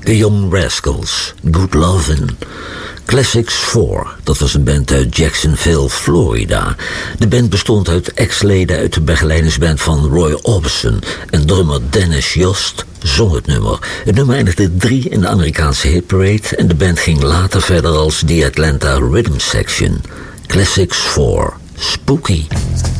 The Young Rascals, Good Lovin'. Classics 4, dat was een band uit Jacksonville, Florida. De band bestond uit ex-leden uit de begeleidingsband van Roy Orbison en drummer Dennis Yost zong het nummer. Het nummer eindigde 3 in de Amerikaanse hitparade en de band ging later verder als The Atlanta Rhythm Section. Classics 4, Spooky.